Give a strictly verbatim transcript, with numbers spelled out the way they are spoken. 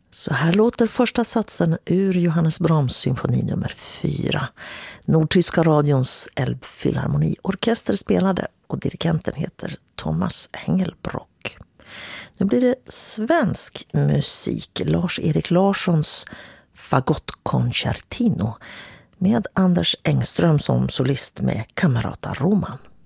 Så här låter första satsen ur Johannes Brahms symfoni nummer fyra. Nordtyska radions Elbphilharmoniorkester spelade och dirigenten heter Thomas Hengelbrock. Nu blir det svensk musik. Lars-Erik Larssons Fagottkoncertino med Anders Engström som solist med Camerata Roman.